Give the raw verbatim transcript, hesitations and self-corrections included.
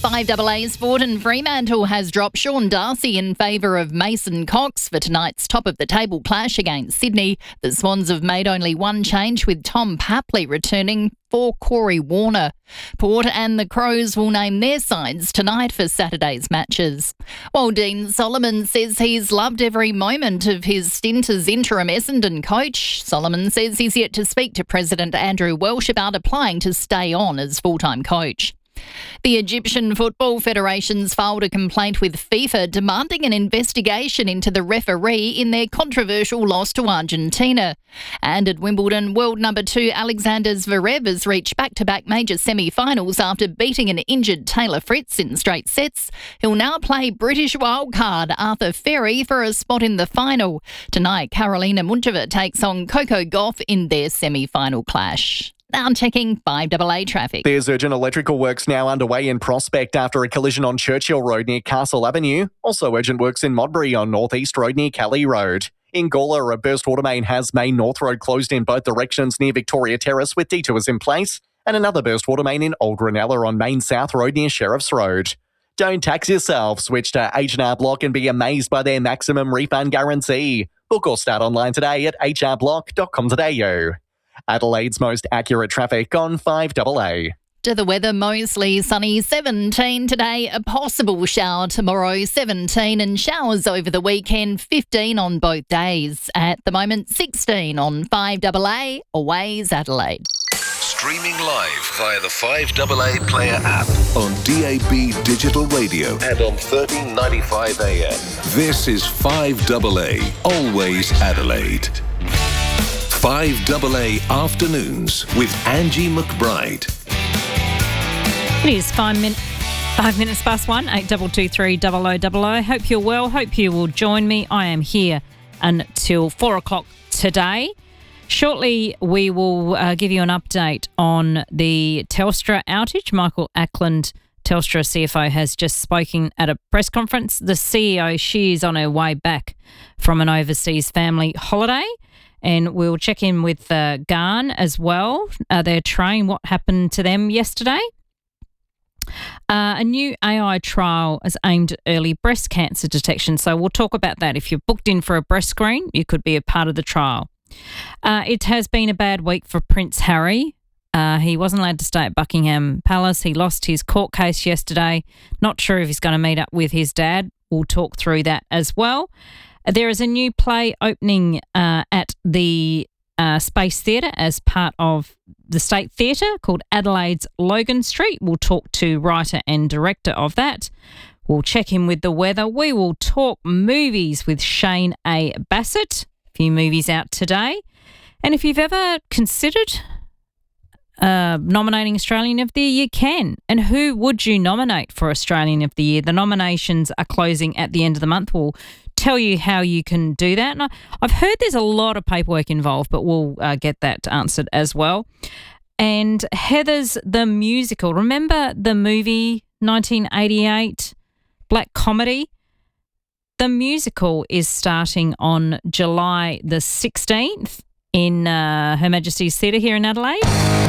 five A A Sport, and Fremantle has dropped Sean Darcy in favour of Mason Cox for tonight's top-of-the-table clash against Sydney. The Swans have made only one change, with Tom Papley returning for Corey Warner. Port and the Crows will name their sides tonight for Saturday's matches. While Dean Solomon says he's loved every moment of his stint as interim Essendon coach, Solomon says he's yet to speak to President Andrew Welsh about applying to stay on as full-time coach. The Egyptian Football Federation's filed a complaint with FIFA demanding an investigation into the referee in their controversial loss to Argentina. And at Wimbledon, world number two Alexander Zverev has reached back-to-back major semi-finals after beating an injured Taylor Fritz in straight sets. He'll now play British wildcard Arthur Ferry for a spot in the final. Tonight, Karolina Muchova takes on Coco Gauff in their semi-final clash. Now checking five A A traffic. There's urgent electrical works now underway in Prospect after a collision on Churchill Road near Castle Avenue. Also urgent works in Modbury on North East Road near Kelly Road. In Gawler, a burst water main has Main North Road closed in both directions near Victoria Terrace with detours in place, and another burst water main in Old Granella on Main South Road near Sheriff's Road. Don't tax yourself. Switch to H and R Block and be amazed by their maximum refund guarantee. Book or start online today at h r block dot com dot a u. Adelaide's most accurate traffic on five A A. To the weather, mostly sunny, seventeen today, a possible shower tomorrow, seventeen, and showers over the weekend, fifteen on both days. At the moment, sixteen on five A A, Always Adelaide. Streaming live via the five A A Player app on D A B Digital Radio and on thirteen ninety-five A M. This is five A A, Always Adelaide. five A A Afternoons with Angie McBride. It is five, min- five minutes past one, eight two two three double oh double oh. Hope you're well. Hope you will join me. I am here until four o'clock today. Shortly, we will uh, give you an update on the Telstra outage. Michael Ackland, Telstra C F O, has just spoken at a press conference. The C E O, she is on her way back from an overseas family holiday. And we'll check in with uh, Garn as well. Uh, their train, what happened to them yesterday. Uh, a new A I trial is aimed at early breast cancer detection. So we'll talk about that. If you're booked in for a breast screen, you could be a part of the trial. Uh, it has been a bad week for Prince Harry. Uh, he wasn't allowed to stay at Buckingham Palace. He lost his court case yesterday. Not sure if he's going to meet up with his dad. We'll talk through that as well. There is a new play opening uh, at the uh, Space Theatre as part of the State Theatre called Adelaide's Logan Street. We'll talk to writer and director of that. We'll check in with the weather. We will talk movies with Shane A. Bassett. A few movies out today. And if you've ever considered uh, nominating Australian of the Year, you can. And who would you nominate for Australian of the Year? The nominations are closing at the end of the month. We'll tell you how you can do that. And I, I've heard there's a lot of paperwork involved, but we'll uh, get that answered as well. And Heathers the Musical. Remember the movie nineteen eighty-eight, Black Comedy? The musical is starting on July the sixteenth in uh, Her Majesty's Theatre here in Adelaide.